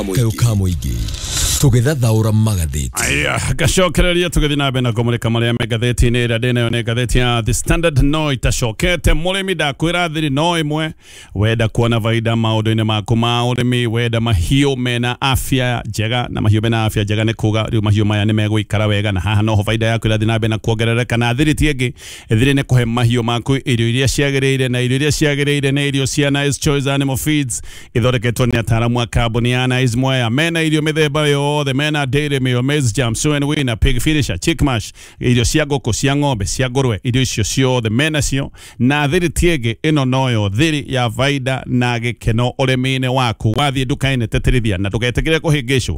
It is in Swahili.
Kayuka muingi tugethathaura magatheti aya gacokereria tugithina bena kumurika maria megatheti ni rade nayo ne gatheti ya The Standard no itacokete murimi ndakwira thiri no imwe wenda kuona vaida maundu-ini maku ma urimi wenda mahiu mena afya njega na mahiu mena afya njega ni kuga riu mahiu maya ni meguikara wega na haha noho vaida yaku irathi na bena kuongerereka na thiri tiengi thiri ni kuhe mahiu maku irio iria ciagiriire na irio iria ciagiriire ni irio cia Nice Choice Animal Feeds ithondeketwo ni ataramu a kambuni ya Nice Mwea mena irio mithemba yothe mena dairy meal maize jam soy winner pig finisher chick mash irio cia ngoko cia ng'ombe cia ngurwe irio icio ciothe mena cio na thiri tienge ino noyo thiri ya vaida na gikeno urimi-ini waku wathie nduka-ini teterithia na ndugetigire kuhingicwo